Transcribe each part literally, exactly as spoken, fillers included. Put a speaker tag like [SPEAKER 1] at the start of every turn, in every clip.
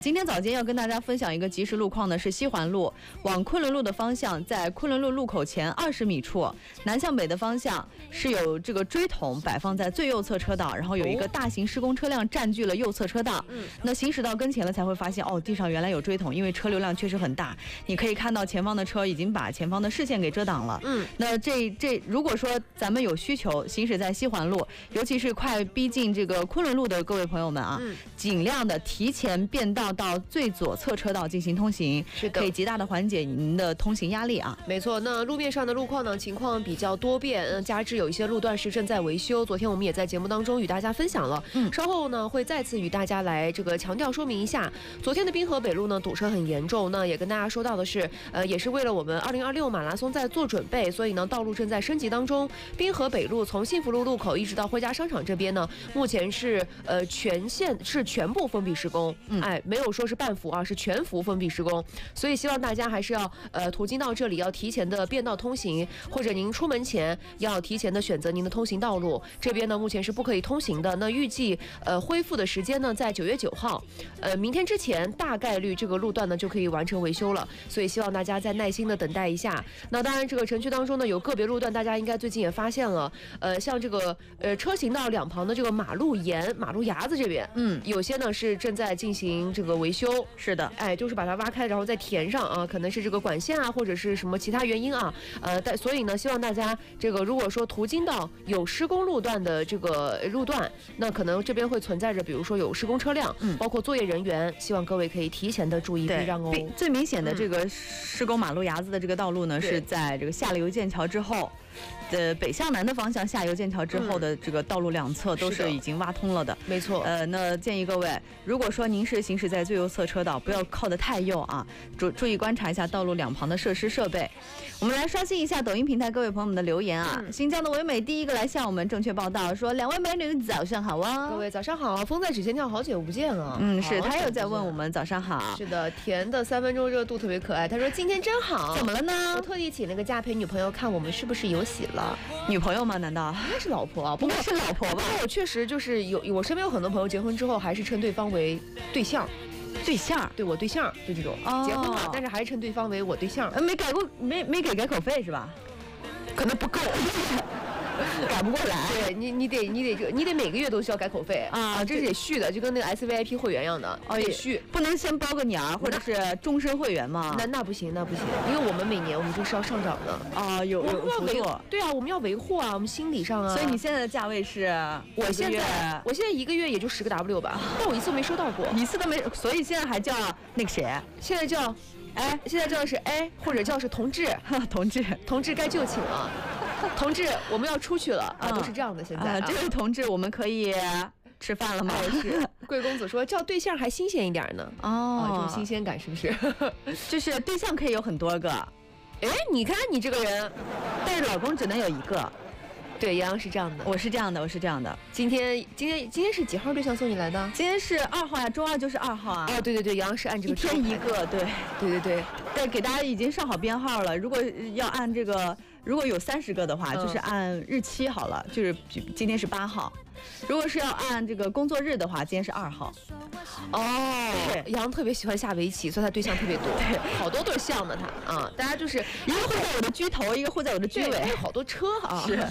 [SPEAKER 1] 今天早间要跟大家分享一个即时路况呢，是西环路往昆仑路的方向，在昆仑路路口前二十米处，南向北的方向是有这个锥桶摆放在最右侧车道，然后有一个大型施工车辆占据了右侧车道。嗯，那行驶到跟前了才会发现，哦，地上原来有锥桶，因为车流量确实很大，你可以看到前方的车已经把前方的视线给遮挡了。嗯，那这这如果说咱们有需求行驶在西环路，尤其是快逼近这个昆仑路的各位朋友们啊，嗯、尽量的提前变道。到最左侧车道进行通行，是的，可以极大的缓解您的通行压力啊。
[SPEAKER 2] 没错，那路面上的路况呢，情况比较多变，嗯，加之有一些路段是正在维修。昨天我们也在节目当中与大家分享了，嗯，稍后呢会再次与大家来这个强调说明一下。昨天的滨河北路呢堵车很严重，那也跟大家说到的是，呃，也是为了我们二零二六马拉松在做准备，所以呢道路正在升级当中。滨河北路从幸福路路口一直到汇佳商场这边呢，目前是呃全线是全部封闭施工，嗯，哎，没有。没有说是半幅啊，是全幅封闭施工，所以希望大家还是要呃途经到这里要提前的变道通行，或者您出门前要提前的选择您的通行道路。这边呢目前是不可以通行的，那预计呃恢复的时间呢在九月九号，呃明天之前大概率这个路段呢就可以完成维修了，所以希望大家再耐心的等待一下。那当然这个城区当中呢有个别路段大家应该最近也发现了，呃像这个呃车行道两旁的这个马路沿马路牙子这边，嗯，有些呢是正在进行这个维修。
[SPEAKER 1] 是的，
[SPEAKER 2] 哎，就是把它挖开然后再填上啊，可能是这个管线啊或者是什么其他原因啊，呃但所以呢希望大家这个如果说途经到有施工路段的这个路段，那可能这边会存在着比如说有施工车辆，嗯，包括作业人员，希望各位可以提前的注意避让哦。
[SPEAKER 1] 最明显的这个施工马路牙子的这个道路呢，嗯、是在这个下了邮件桥之后的北向南的方向，下邮件桥之后的这个道路两侧都是已经挖通了的。
[SPEAKER 2] 没错，
[SPEAKER 1] 呃，那建议各位，如果说您是行驶在最右侧车道，不要靠得太右啊，注注意观察一下道路两旁的设施设备。我们来刷新一下抖音平台各位朋友们的留言啊。嗯、新疆的唯美第一个来向我们正确报道，说两位美女早上好啊，
[SPEAKER 2] 各位早上好，风在指尖跳，好久不见了。
[SPEAKER 1] 嗯，是他又在问我们早上好。
[SPEAKER 2] 是的，甜的三分钟热度特别可爱。他说今天真好，
[SPEAKER 1] 怎么了呢？
[SPEAKER 2] 我特地请了个假陪女朋友看我们是不是有喜了。
[SPEAKER 1] 女朋友吗？难道
[SPEAKER 2] 应该是老婆啊？不
[SPEAKER 1] 过是老婆吧？
[SPEAKER 2] 不过我确实就是有，我身边有很多朋友结婚之后还是称对方为对象，
[SPEAKER 1] 对象，
[SPEAKER 2] 对我对象，就这种、哦、结婚了，但是还是称对方为我对象。
[SPEAKER 1] 呃，没改过，没没给改口费是吧？
[SPEAKER 2] 可能不够。改不过来，对你，你得，你得，你得每个月都需要改口费啊，这是得续的，就跟那个 S V I P 会员一样的，哦，得续，
[SPEAKER 1] 不能先包个年儿或者是终身会员吗？
[SPEAKER 2] 那那不行，那不行，因为我们每年我们这是要上涨的
[SPEAKER 1] 啊，有有
[SPEAKER 2] 要维，对啊，我们要维护啊，我们心理上啊。
[SPEAKER 1] 所以你现在的价位是？
[SPEAKER 2] 我现在，我现在一个月也就十个 W 吧，但我一次没收到过，
[SPEAKER 1] 一次都没，所以现在还叫那个谁？
[SPEAKER 2] 现在叫，哎，现在叫的是哎，或者叫是同志，
[SPEAKER 1] 同志，
[SPEAKER 2] 同志该就寝了。同志，我们要出去了啊！都是这样的，现在、啊
[SPEAKER 1] 啊、这位同志，我们可以吃饭了吗？
[SPEAKER 2] 是贵公子说叫对象还新鲜一点呢。哦，这种新鲜感是不是？
[SPEAKER 1] 就是对象可以有很多个。
[SPEAKER 2] 哎，你看你这个人，
[SPEAKER 1] 但是老公只能有一个。
[SPEAKER 2] 对，杨洋是这样的，
[SPEAKER 1] 我是这样的，我是这样的。
[SPEAKER 2] 今天今天今天是几号对象送你来的？
[SPEAKER 1] 今天是二号呀，周二就是二号啊。
[SPEAKER 2] 哦，对对对，杨洋是按这个
[SPEAKER 1] 一天一个，对
[SPEAKER 2] 对对对
[SPEAKER 1] 对，给大家已经上好编号了。如果要按这个，如果有三十个的话，嗯、就是按日期好了，就是今天是八号。如果是要按这个工作日的话，今天是二号。
[SPEAKER 2] 哦，杨洋特别喜欢下围棋，所以他对象特别多，对，好多对象呢他啊，大家就是
[SPEAKER 1] 一个会在我的居头，一个会在我的居尾，
[SPEAKER 2] 有好多车啊。
[SPEAKER 1] 是。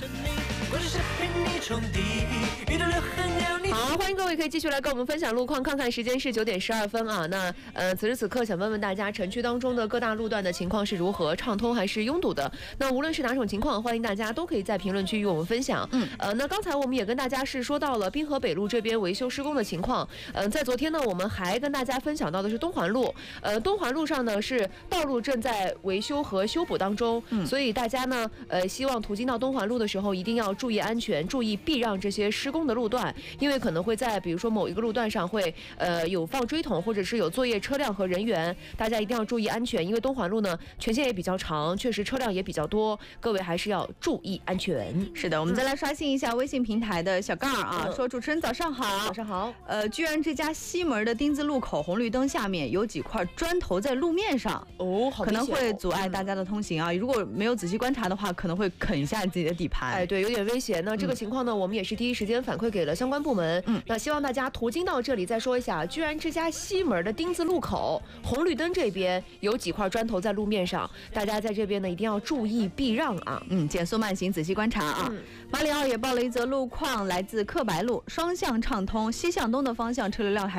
[SPEAKER 2] 好，欢迎各位可以继续来跟我们分享路况，看看时间是九点十二分啊。那呃，此时此刻想问问大家，城区当中的各大路段的情况是如何，畅通还是拥堵的？那无论是哪种情况，欢迎大家都可以在评论区与我们分享。嗯，呃，那刚才我们也跟大家是说到了滨河北路这边维修施工的情况。嗯、呃，在昨天呢，我们还跟大家分享到的是东环路。呃，东环路上呢是道路正在维修和修补当中，嗯、所以大家呢，呃，希望途经到东环路的时候一定要注意安全，注意避让这些施工的路段，因为可能会在比如说某一个路段上会呃有放锥桶，或者是有作业车辆和人员，大家一定要注意安全，因为东环路呢全线也比较长，确实车辆也比较多，各位还是要注意安全。
[SPEAKER 1] 是的，我们再来刷新一下微信平台的小杠啊，嗯、说主持人早上好，
[SPEAKER 2] 早上好。
[SPEAKER 1] 呃，居然这家西门的丁字路口红绿灯下面有几块砖头在路面上
[SPEAKER 2] 哦，好
[SPEAKER 1] 可能会阻碍大家的通行啊。嗯、如果没有仔细观察的话，可能会啃一下自己的底盘。
[SPEAKER 2] 哎，对，有点危。 危险。那这个情况呢，我们也是第一时间反馈给了相关部门。
[SPEAKER 1] 嗯，
[SPEAKER 2] 那希望大家途经到这里，再说一下，居然这家西门的丁字路口红绿灯这边有几块砖头在路面上，大家在这边呢一定要注意避让啊。
[SPEAKER 1] 嗯，减速慢行，仔细观察啊。嗯、马里奥也报了一则路况，来自克白路，双向畅通，西向东的方向车流量还